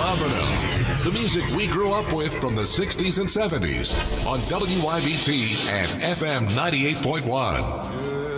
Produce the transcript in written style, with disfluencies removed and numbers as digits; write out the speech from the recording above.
Bombino. The music we grew up with from the 60s and 70s on WYBT and FM 98.1.